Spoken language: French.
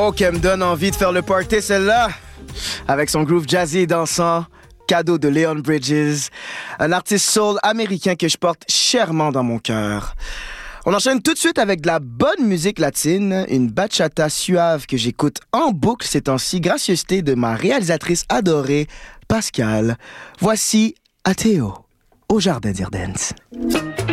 Oh, qu'elle me donne envie de faire le party, celle-là! Avec son groove jazzy et dansant, cadeau de Leon Bridges, un artiste soul américain que je porte chèrement dans mon cœur. On enchaîne tout de suite avec de la bonne musique latine, une bachata suave que j'écoute en boucle ces temps-ci, gracieuseté de ma réalisatrice adorée, Pascal. Voici Ateo, au Jardin d'Irdens.